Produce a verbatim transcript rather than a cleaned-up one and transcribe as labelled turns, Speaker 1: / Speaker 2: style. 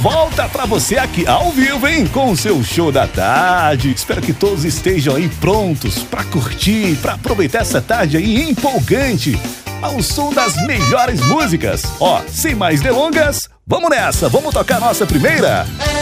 Speaker 1: volta pra você aqui ao vivo, hein? Com o seu show da tarde. Espero que todos estejam aí prontos pra curtir, pra aproveitar essa tarde aí empolgante, ao som das melhores músicas. Ó, sem mais delongas, vamos nessa, vamos tocar nossa primeira.